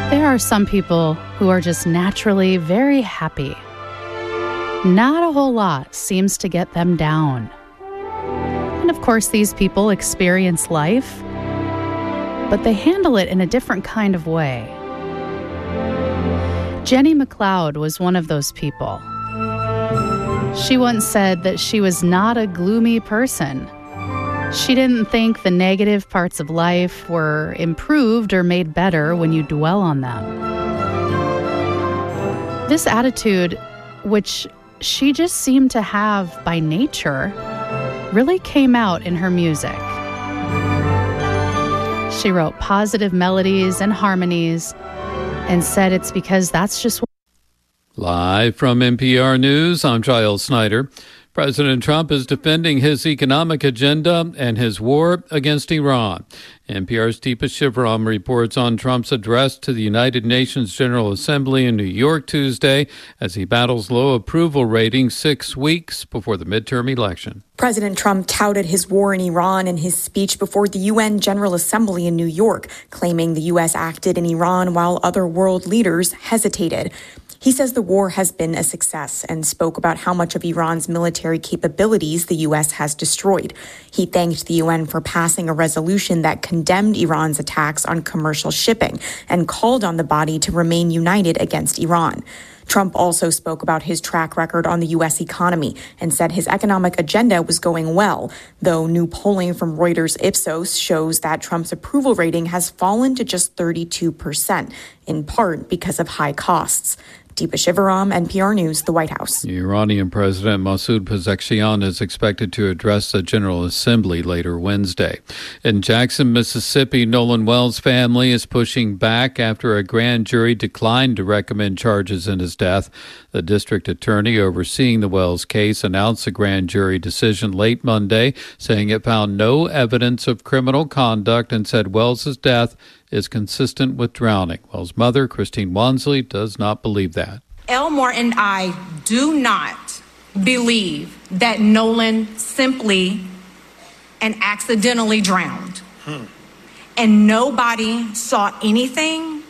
There are some people who are just naturally very happy. Not a whole lot seems to get them down. And of course, these people experience life, but they handle it in a different kind of way. Jenny McLeod was one of those people. She once said that she was not a gloomy person. She didn't think the negative parts of life were improved or made better when you dwell on them. This attitude, which she just seemed to have by nature, really came out in her music. She wrote positive melodies and harmonies and said it's because that's just what. Live from NPR News, I'm Giles Snyder. President Trump is defending his economic agenda and his war against Iran. NPR's Deepa Shivaram reports on Trump's address to the United Nations General Assembly in New York Tuesday as he battles low approval ratings 6 weeks before the midterm election. President Trump touted his war in Iran in his speech before the UN General Assembly in New York, claiming the U.S. acted in Iran while other world leaders hesitated. He says the war has been a success and spoke about how much of Iran's military capabilities the U.S. has destroyed. He thanked the UN for passing a resolution that condemned Iran's attacks on commercial shipping and called on the body to remain united against Iran. Trump also spoke about his track record on the U.S. economy and said his economic agenda was going well, though new polling from Reuters Ipsos shows that Trump's approval rating has fallen to just 32%, in part because of high costs. Deepa Shivaram, NPR News, the White House. Iranian President Masoud Pezeshkian is expected to address the General Assembly later Wednesday. In Jackson, Mississippi, Nolan Wells' family is pushing back after a grand jury declined to recommend charges in his death. The district attorney overseeing the Wells case announced the grand jury decision late Monday, saying it found no evidence of criminal conduct and said Wells' death is consistent with drowning. Wells' mother, Christine Wansley, does not believe that. Elmore and I do not believe that Nolan simply and accidentally drowned. And nobody saw anything,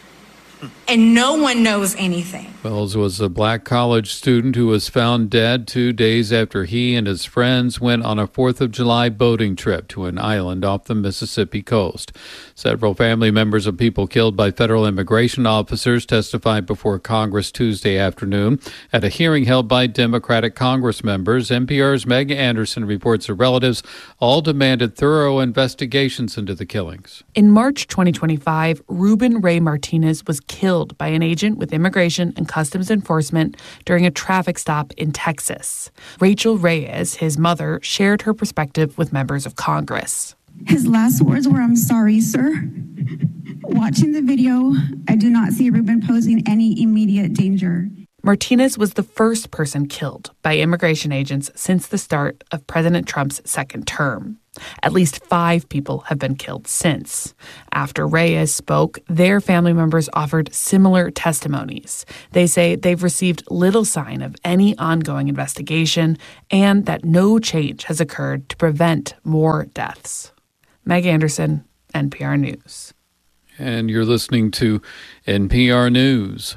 and no one knows anything. Wells was a black college student who was found dead 2 days after he and his friends went on a 4th of July boating trip to an island off the Mississippi coast. Several family members of people killed by federal immigration officers testified before Congress Tuesday afternoon at a hearing held by Democratic Congress members. NPR's Meg Anderson reports the relatives all demanded thorough investigations into the killings. In March 2025, Ruben Ray Martinez was killed by an agent with Immigration and Customs Enforcement during a traffic stop in Texas. Rachel Reyes, his mother, shared her perspective with members of Congress. His last words were, "I'm sorry, sir." Watching the video, I do not see Ruben posing any immediate danger. Martinez was the first person killed by immigration agents since the start of President Trump's second term. At least 5 people have been killed since. After Reyes spoke, their family members offered similar testimonies. They say they've received little sign of any ongoing investigation and that no change has occurred to prevent more deaths. Meg Anderson, NPR News. And you're listening to NPR News.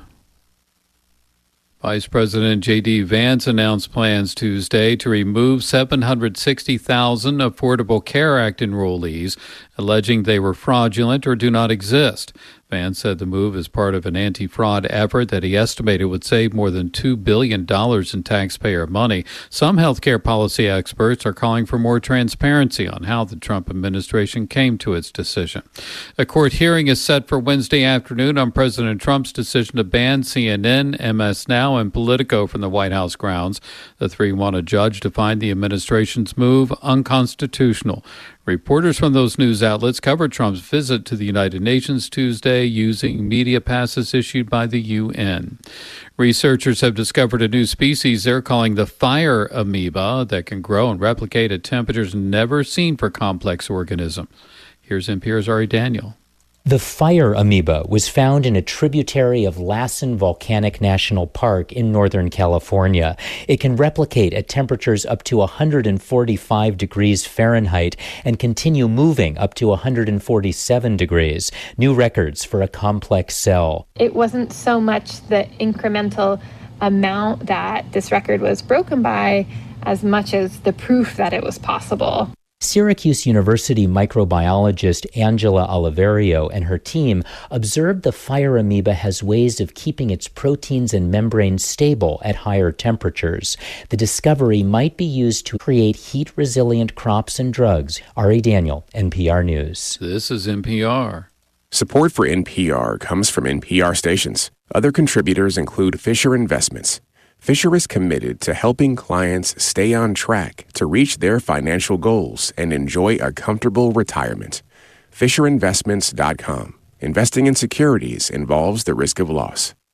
Vice President J.D. Vance announced plans Tuesday to remove 760,000 Affordable Care Act enrollees, alleging they were fraudulent or do not exist. Vance said the move is part of an anti-fraud effort that he estimated would save more than $2 billion in taxpayer money. Some healthcare policy experts are calling for more transparency on how the Trump administration came to its decision. A court hearing is set for Wednesday afternoon on President Trump's decision to ban CNN, MS Now, and Politico from the White House grounds. The 3 want a judge to find the administration's move unconstitutional. Reporters from those news outlets covered Trump's visit to the United Nations Tuesday using media passes issued by the UN. Researchers have discovered a new species they're calling the fire amoeba that can grow and replicate at temperatures never seen for complex organisms. Here's NPR's Ari Daniel. The fire amoeba was found in a tributary of Lassen Volcanic National Park in Northern California. It can replicate at temperatures up to 145 degrees Fahrenheit and continue moving up to 147 degrees. New records for a complex cell. It wasn't so much the incremental amount that this record was broken by as much as the proof that it was possible. Syracuse University microbiologist Angela Oliverio and her team observed the fire amoeba has ways of keeping its proteins and membranes stable at higher temperatures. The discovery might be used to create heat-resilient crops and drugs. Ari Daniel, NPR News. This is NPR. Support for NPR comes from NPR stations. Other contributors include Fisher Investments. Fisher is committed to helping clients stay on track to reach their financial goals and enjoy a comfortable retirement. FisherInvestments.com. Investing in securities involves the risk of loss.